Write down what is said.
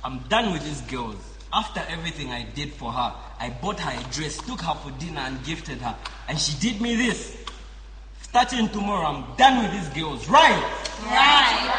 I'm done with these girls. After everything I did for her, I bought her a dress, took her for dinner and gifted her. And she did me this. Starting tomorrow, I'm done with these girls. Right? Right.